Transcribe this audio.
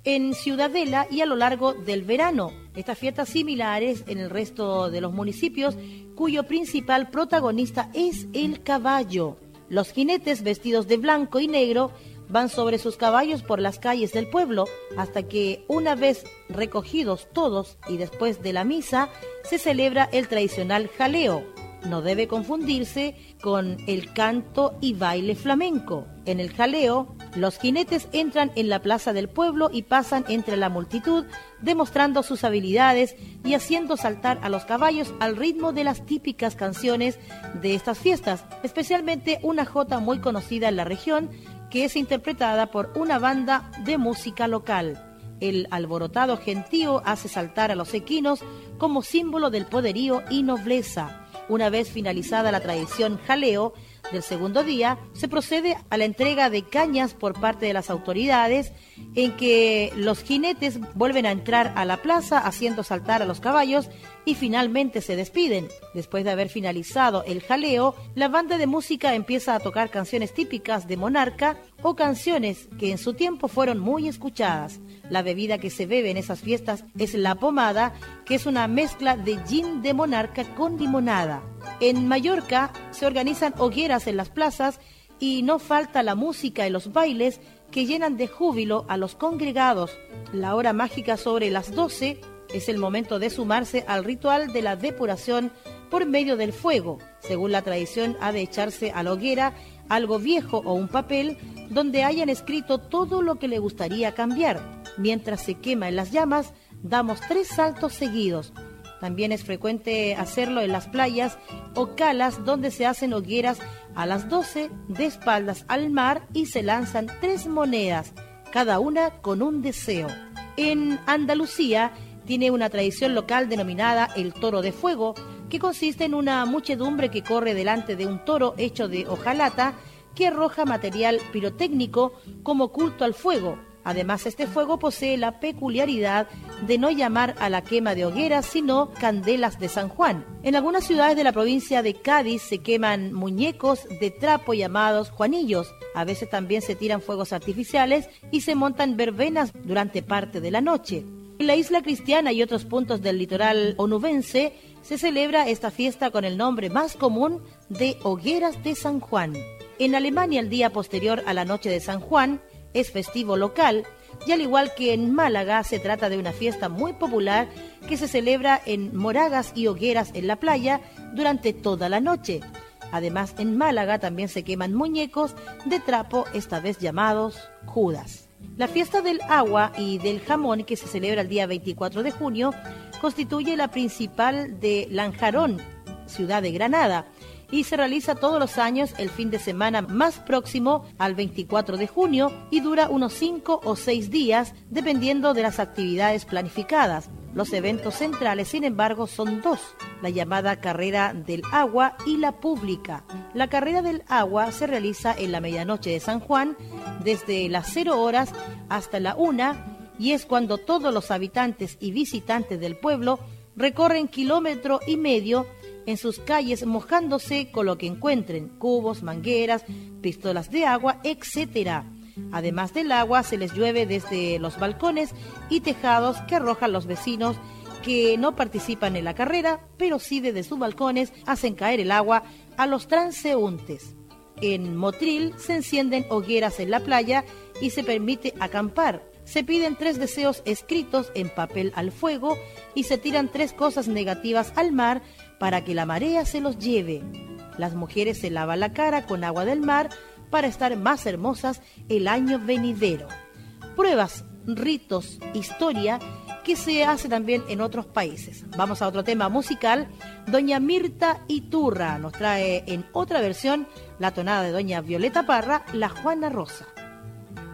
en Ciudadela y a lo largo del verano. Estas fiestas similares en el resto de los municipios, cuyo principal protagonista es el caballo. Los jinetes vestidos de blanco y negro van sobre sus caballos por las calles del pueblo hasta que, una vez recogidos todos y después de la misa, se celebra el tradicional jaleo. No debe confundirse con el canto y baile flamenco. En el jaleo, los jinetes entran en la plaza del pueblo y pasan entre la multitud, demostrando sus habilidades y haciendo saltar a los caballos al ritmo de las típicas canciones de estas fiestas, especialmente una jota muy conocida en la región, que es interpretada por una banda de música local. El alborotado gentío hace saltar a los equinos como símbolo del poderío y nobleza. Una vez finalizada la tradición jaleo del segundo día, se procede a la entrega de cañas por parte de las autoridades, en que los jinetes vuelven a entrar a la plaza haciendo saltar a los caballos y finalmente se despiden. Después de haber finalizado el jaleo, la banda de música empieza a tocar canciones típicas de Monarca o canciones que en su tiempo fueron muy escuchadas. La bebida que se bebe en esas fiestas es la pomada, que es una mezcla de gin de Monarca con limonada. En Mallorca se organizan hogueras en las plazas y no falta la música y los bailes que llenan de júbilo a los congregados. La hora mágica sobre las 12 es el momento de sumarse al ritual de la depuración por medio del fuego. Según la tradición, ha de echarse a la hoguera algo viejo o un papel donde hayan escrito todo lo que le gustaría cambiar. Mientras se quema en las llamas, damos 3 saltos seguidos. También es frecuente hacerlo en las playas o calas, donde se hacen hogueras a las 12 de espaldas al mar y se lanzan 3 monedas, cada una con un deseo. En Andalucía tiene una tradición local denominada el toro de fuego, que consiste en una muchedumbre que corre delante de un toro hecho de hojalata que arroja material pirotécnico como culto al fuego. Además, este fuego posee la peculiaridad de no llamar a la quema de hogueras, sino candelas de San Juan. En algunas ciudades de la provincia de Cádiz se queman muñecos de trapo llamados juanillos. A veces también se tiran fuegos artificiales y se montan verbenas durante parte de la noche. En la isla Cristiana y otros puntos del litoral onubense se celebra esta fiesta con el nombre más común de hogueras de San Juan. En Alemania, el día posterior a la noche de San Juan es festivo local, y al igual que en Málaga, se trata de una fiesta muy popular que se celebra en moragas y hogueras en la playa durante toda la noche. Además, en Málaga también se queman muñecos de trapo, esta vez llamados Judas. La fiesta del agua y del jamón, que se celebra el día 24 de junio, constituye la principal de Lanjarón, ciudad de Granada, y se realiza todos los años el fin de semana más próximo al 24 de junio y dura unos 5 o 6 días, dependiendo de las actividades planificadas. Los eventos centrales, sin embargo, son 2, la llamada Carrera del Agua y la pública. La Carrera del Agua se realiza en la medianoche de San Juan, desde las 0 horas hasta la 1, y es cuando todos los habitantes y visitantes del pueblo recorren 1,5 kilómetros en sus calles mojándose con lo que encuentren, cubos, mangueras, pistolas de agua, etc. Además del agua, se les llueve desde los balcones y tejados que arrojan los vecinos que no participan en la carrera, pero sí desde sus balcones hacen caer el agua a los transeúntes. En Motril se encienden hogueras en la playa y se permite acampar. Se piden 3 deseos escritos en papel al fuego y se tiran 3 cosas negativas al mar para que la marea se los lleve. Las mujeres se lavan la cara con agua del mar para estar más hermosas el año venidero. Pruebas, ritos, historia que se hace también en otros países. Vamos a otro tema musical. Doña Mirta Iturra nos trae en otra versión la tonada de doña Violeta Parra, La Juana Rosa.